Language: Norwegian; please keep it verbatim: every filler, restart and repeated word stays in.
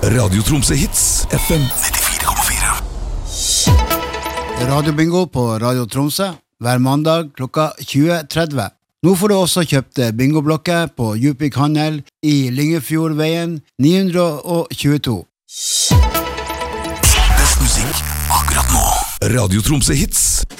Radio Tromsø Hits, F M nittifire komma fire. Radiobingo på Radio Tromsø hver mandag klokka tjue tretti. Nå får du også kjøpt bingoblokker på Djupvik Handel i Lyngefjordveien ni hundre tjueto. Best musikk akkurat nå. Radio Tromsø Hits.